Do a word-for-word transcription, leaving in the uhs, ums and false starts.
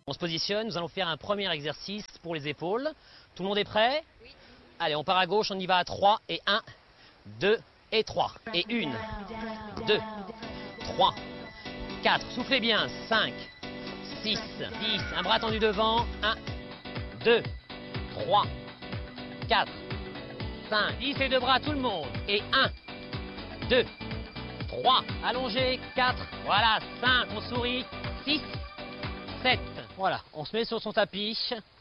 On se positionne, nous allons faire un premier exercice pour les épaules. Tout le monde est prêt? Oui. Allez, on part à gauche, on y va à trois et un, deux et trois. Et une, deux, trois, quatre. Soufflez bien. cinq, six, dix. Un bras tendu devant. un, deux, trois, quatre, cinq, dix et deux bras, tout le monde. Et un, deux, trois. Allongé. quatre. Voilà. cinq. On sourit. six, sept. Voilà. On se met sur son tapis.